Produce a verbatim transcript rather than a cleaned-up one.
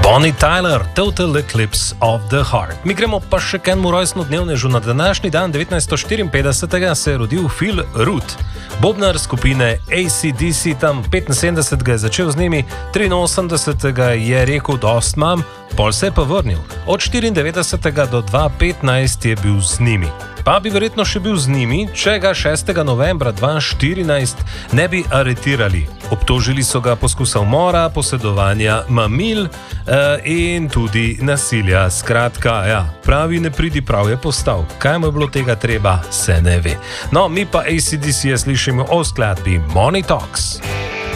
Bonnie Tyler, Total Eclipse of the Heart. Mi gremo pa še k enemu rojstnodnevnežu. Na današnji dan devetnajststo štiriinpetdeset se je rodil Phil Root, bobnar skupine A C D C, tam petinsedemdesetega je začel z njimi, triinosemdesetega je rekel, dost mam, pol se je pa vrnil. Od štiriindevetdesetega do dva tisoč petnajst je bil z njimi. Pa bi verjetno še bil z njimi, če ga šestega novembra dva tisoč štirinajst ne bi aretirali. Obtožili so ga poskusa umora, posedovanja mamil eh, in tudi nasilja. Skratka, ja, pravi ne pridi, prav je postal. Kaj mu je bilo tega treba, se ne ve. No, mi pa A C D C je slišimo o skladbi Money Talks.